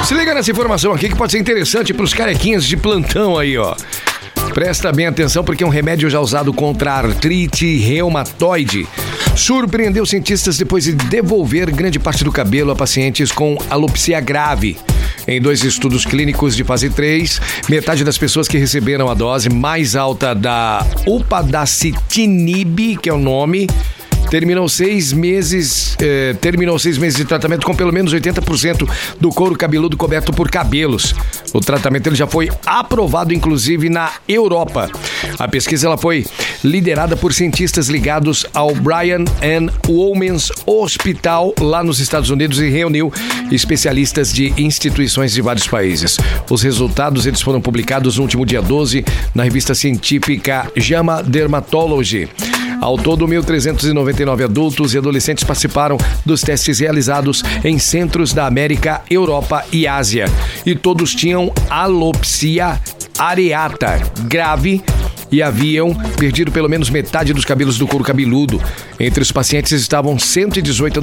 Se liga nessa informação aqui que pode ser interessante pros carequinhas de plantão aí, ó. Presta bem atenção porque é um remédio já usado contra a artrite reumatoide. Surpreendeu cientistas depois de devolver grande parte do cabelo a pacientes com alopecia grave. Em 2 estudos clínicos de fase 3, metade das pessoas que receberam a dose mais alta da upadacitinib, que é o nome, terminou 6 meses de tratamento com pelo menos 80% do couro cabeludo coberto por cabelos. O tratamento ele já foi aprovado, inclusive, na Europa. A pesquisa ela foi liderada por cientistas ligados ao Brigham and Women's Hospital, lá nos Estados Unidos, e reuniu especialistas de instituições de vários países. Os resultados eles foram publicados no último dia 12 na revista científica JAMA Dermatology. Ao todo, 1.399 adultos e adolescentes participaram dos testes realizados em centros da América, Europa e Ásia. E todos tinham alopecia areata grave e haviam perdido pelo menos metade dos cabelos do couro cabeludo. Entre os pacientes estavam 118